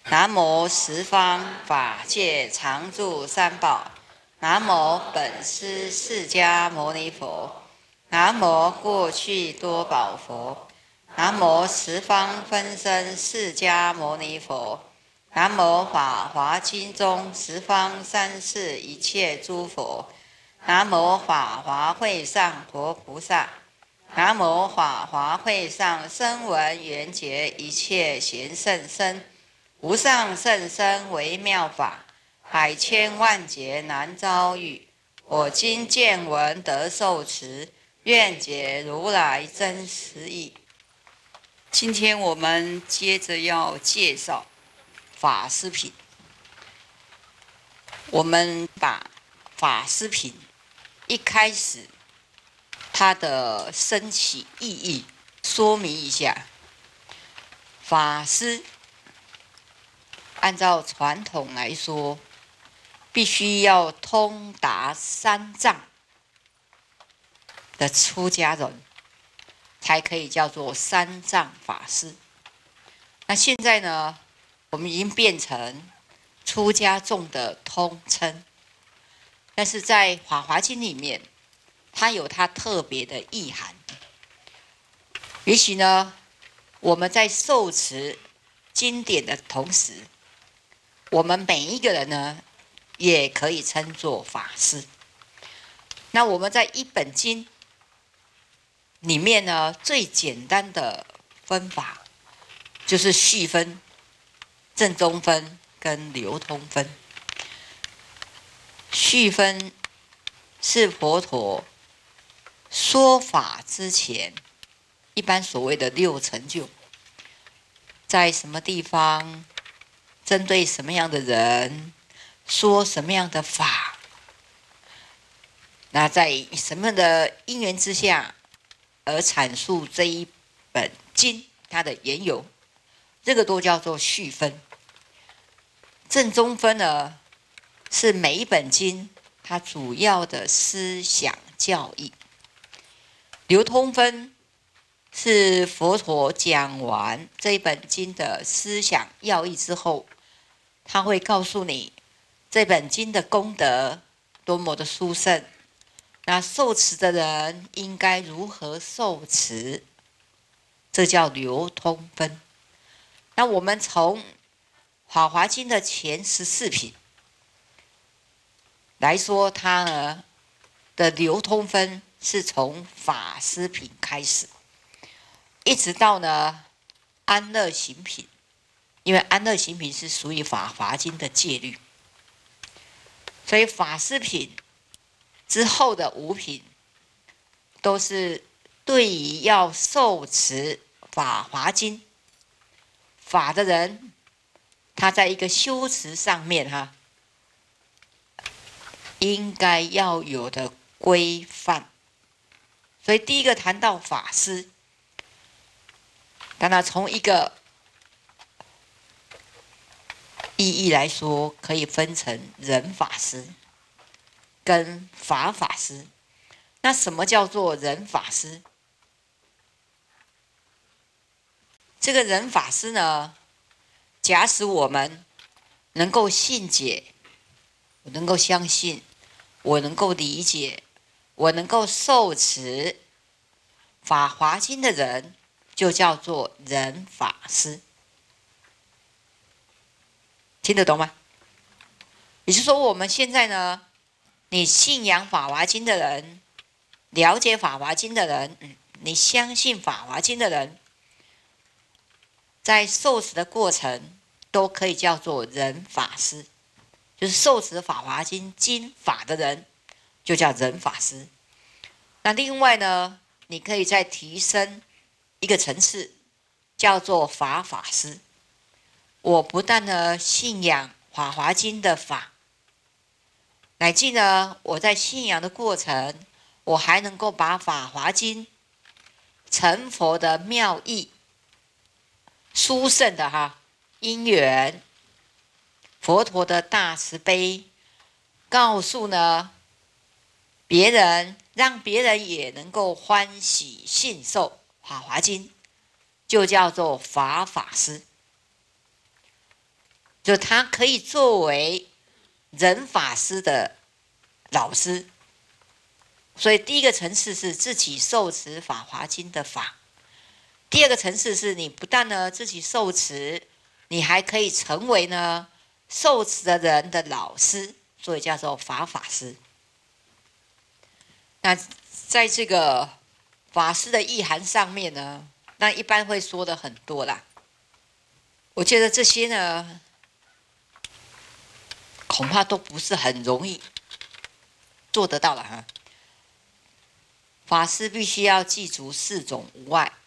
南无十方法界常住三宝。南无本师释迦牟尼佛。南无过去多宝佛。南无十方分身释迦牟尼佛。南无法华经中十方三世一切诸佛。南无法华会上佛菩萨。南无法华会上声闻缘觉一切贤圣僧。无上甚深微妙法，百千万劫难遭遇。我今见闻得受持，愿解如来真实义。今天我们接着要介绍法师品。我们把法师品一开始它的升起意义说明一下。法师按照传统来说，必须要通达三藏的出家人，才可以叫做三藏法师。那现在呢，我们已经变成出家众的通称，但是在《法华经》里面，它有它特别的意涵。也许呢，我们在受持经典的同时，我们每一个人呢，也可以称作法师。那我们在一本经里面呢，最简单的分法就是序分、正宗分跟流通分。序分是佛陀说法之前，一般所谓的六成就，在什么地方，针对什么样的人，说什么样的法，那在什么样的因缘之下而阐述这一本经它的缘由，这个都叫做序分。正宗分呢，是每一本经它主要的思想教义。流通分是佛陀讲完这一本经的思想要义之后，他会告诉你这本经的功德多么的殊胜，那受持的人应该如何受持，这叫流通分。那我们从《法华经》的前14品来说，它呢的流通分是从法师品开始，一直到呢安乐行品。因为安乐行品是属于《法华经》的戒律，所以法师品之后的5品都是对于要受持《法华经》法的人，他在一个修持上面应该要有的规范。所以第一个谈到法师，当然从一个意义来说，可以分成人法师跟法法师。那什么叫做人法师？这个人法师呢，假使我们能够信解，我能够相信，我能够理解，我能够受持《法华经》的人，就叫做人法师。听得懂吗？也就是说，我们现在呢，你信仰《法华经》的人，了解《法华经》的人，你相信《法华经》的人，在受持的过程都可以叫做人法师，就是受持《法华经》经法的人，就叫人法师。那另外呢，你可以再提升一个层次，叫做法法师。我不但呢信仰《法华经》的法，乃至呢我在信仰的过程，我还能够把《法华经》成佛的妙义、殊胜的因缘、佛陀的大慈悲，告诉呢别人，让别人也能够欢喜信受《法华经》，就叫做法法师。 就他可以作为人法师的老师。所以第一个层次是自己受持《法华经》的法，第二个层次是你不但呢自己受持，你还可以成为呢受持的人的老师，所以叫做法师。那在这个法师的意涵上面呢，那一般会说的很多啦。我觉得这些呢，恐怕都不是很容易做得到了哈。法师必须要记住4种无碍，